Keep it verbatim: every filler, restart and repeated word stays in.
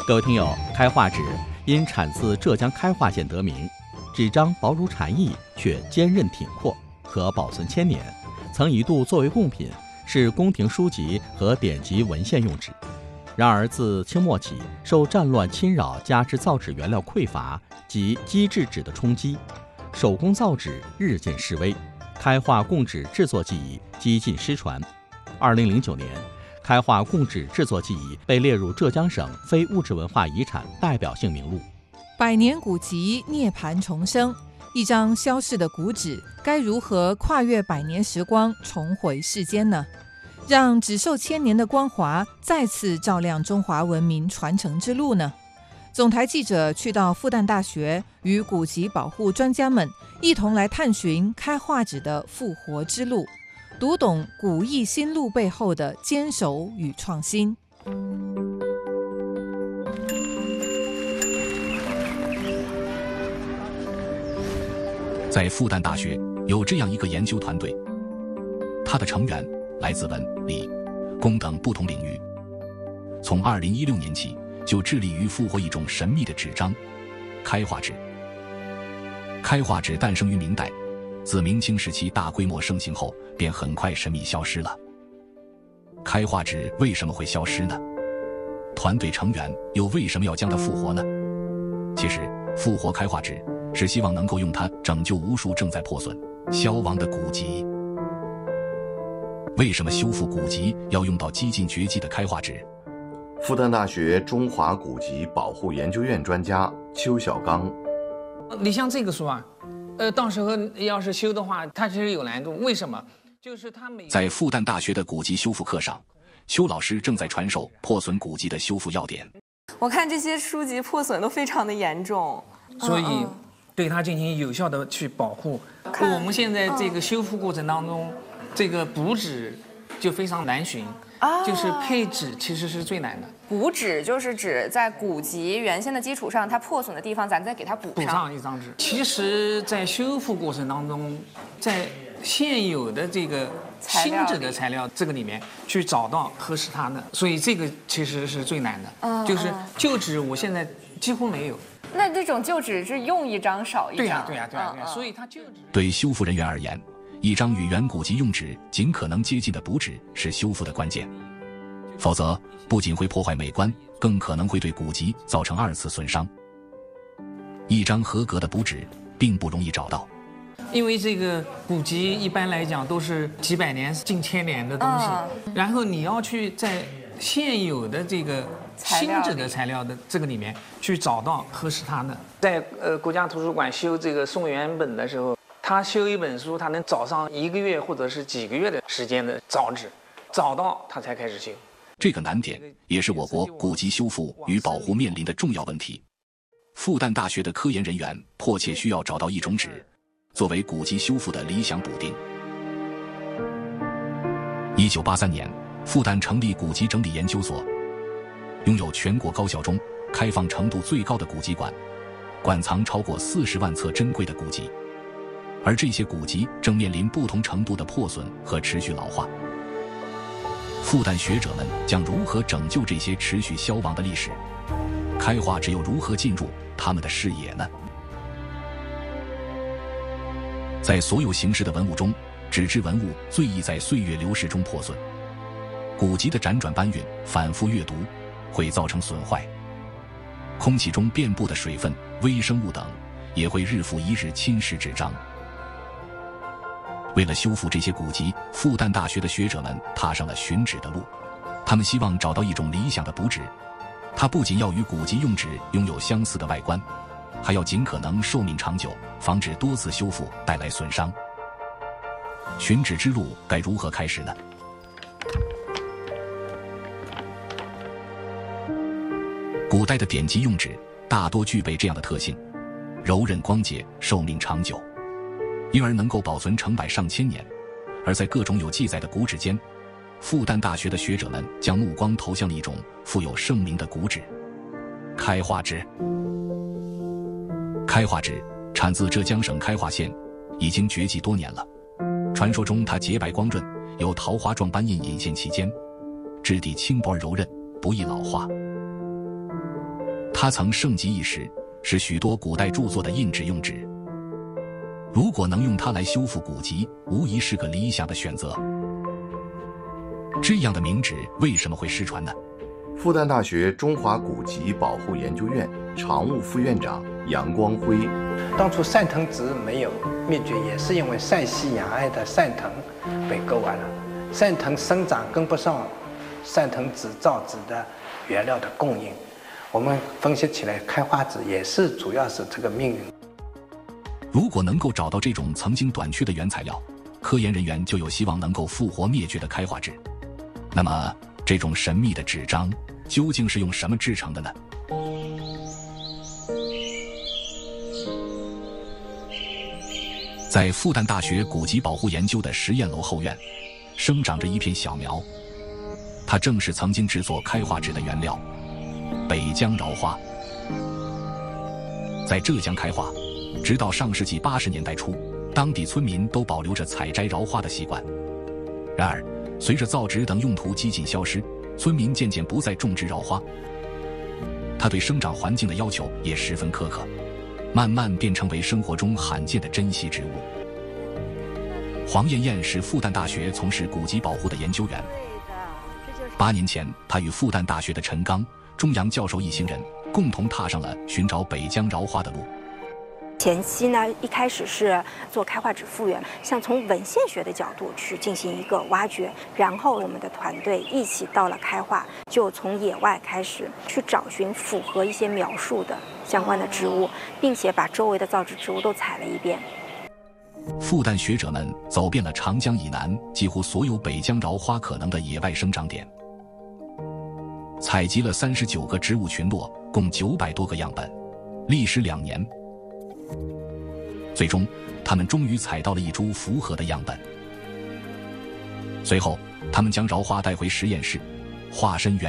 各位听友，开化纸因产自浙江开化县得名，纸张薄如蝉翼，却坚韧挺阔，可保存千年，曾一度作为贡品，是宫廷书籍和典籍文献用纸。然而自清末起，受战乱侵扰加之造纸原料匮乏及机制纸的冲击，手工造纸日渐式微，开化贡纸制作技艺几近失传。二零零九年，开化贡纸制作技艺被列入浙江省非物质文化遗产代表性名录。 百年古籍涅槃重生，一张消逝的古纸该如何跨越百年时光重回世间呢？让纸寿千年的光华再次照亮中华文明传承之路呢？总台记者去到复旦大学，与古籍保护专家们一同来探寻开化纸的复活之路，读懂古意新路背后的坚守与创新。 在复旦大学有这样一个研究团队，它的成员来自文、理、工等不同领域。从二零一六年起，就致力于复活一种神秘的纸张——开化纸。开化纸诞生于明代，自明清时期大规模盛行后，便很快神秘消失了。开化纸为什么会消失呢？团队成员又为什么要将它复活呢？其实，复活开化纸是希望能够用它拯救无数正在破损、消亡的古籍。为什么修复古籍要用到几近绝迹的开化纸？ 复旦大学中华古籍保护研究院专家邱小刚， 你像这个书啊，呃，到时候要是修的话，它其实有难度。为什么？就是它每在复旦大学的古籍修复课上，邱老师正在传授破损古籍的修复要点。 我看这些书籍破损都非常的严重， 所以对它进行有效的去保护。我们现在这个修复过程当中，这个补纸就非常难寻。啊，就是配纸其实是最难的。 补纸就是指在古籍原先的基础上，它破损的地方，咱再给它补上。 补上一张纸。其实，在修复过程当中，在现有的这个新纸的材料这个里面去找到合适它的，所以这个其实是最难的。嗯，就是旧纸，我现在几乎没有。 那这种旧纸是用一张少一张。 对呀，对呀，对呀，对呀。所以它旧纸对修复人员而言，一张与原古籍用纸尽可能接近的补纸是修复的关键，否则不仅会破坏美观，更可能会对古籍造成二次损伤。一张合格的补纸并不容易找到， 因为这个古籍一般来讲都是几百年、近千年的东西，嗯、然后你要去在现有的这个新纸的材料的这个里面去找到合适它的。在呃国家图书馆修这个宋元本的时候，他修一本书，他能找上一个月或者是几个月的时间的找纸，找到他才开始修。 这个难点也是我国古籍修复与保护面临的重要问题。复旦大学的科研人员迫切需要找到一种纸，作为古籍修复的理想补丁。一九八三年，复旦成立古籍整理研究所，拥有全国高校中开放程度最高的古籍馆，馆藏超过四十万册珍贵的古籍。而这些古籍正面临不同程度的破损和持续老化。复旦学者们将如何拯救这些持续消亡的历史？开化纸又如何进入他们的视野呢？在所有形式的文物中，纸质文物最易在岁月流逝中破损。古籍的辗转搬运、反复阅读会造成损坏。空气中遍布的水分、微生物等也会日复一日侵蚀纸张。为了修复这些古籍，复旦大学的学者们踏上了寻纸的路。他们希望找到一种理想的补纸，它不仅要与古籍用纸拥有相似的外观，还要尽可能寿命长久，防止多次修复带来损伤。寻纸之路该如何开始呢？古代的典籍用纸大多具备这样的特性：柔韧光洁，寿命长久，因而能够保存成百上千年。而在各种有记载的古纸间，复旦大学的学者们将目光投向了一种富有盛名的古纸——开化纸。开化纸产自浙江省开化县，已经绝迹多年了。传说中它洁白光润，有桃花状斑印隐现其间，质地轻薄而柔韧，不易老化。 它曾盛极一时，是许多古代著作的印纸用纸。如果能用它来修复古籍，无疑是个理想的选择。这样的名纸为什么会失传呢？ 复旦大学中华古籍保护研究院常务副院长杨光辉： 当初汕藤纸没有灭绝，也是因为陕西雅安的汕藤被割完了，汕藤生长跟不上汕藤纸造纸的原料的供应。我们分析起来，开花纸也是主要是这个命运。 如果能够找到这种曾经短缺的原材料，科研人员就有希望能够复活灭绝的开花纸。那么，这种神秘的纸张究竟是用什么制成的呢？在复旦大学古籍保护研究的实验楼后院，生长着一片小苗，它正是曾经制作开花纸的原料——北疆荖花。在浙江开花，直到上世纪八十年代初，当地村民都保留着采摘荖花的习惯。然而，随着造纸等用途几近消失，村民渐渐不再种植荖花。它对生长环境的要求也十分苛刻，慢慢便成为生活中罕见的珍稀植物。黄艳艳是复旦大学从事古籍保护的研究员。八年前，她与复旦大学的陈刚、钟阳教授一行人共同踏上了寻找北疆荖花的路。 前期呢，一开始是做开花纸复原，像从文献学的角度去进行一个挖掘，然后我们的团队一起到了开化，就从野外开始去找寻符合一些描述的相关的植物，并且把周围的造纸植物都采了一遍。 复旦学者们走遍了长江以南几乎所有北疆荖花可能的野外生长点，采集了三十九个植物群落，共九百多个样本，历时两年。最终，他们终于采到了一株符合的样本。随后，他们将荖花带回实验室，化身原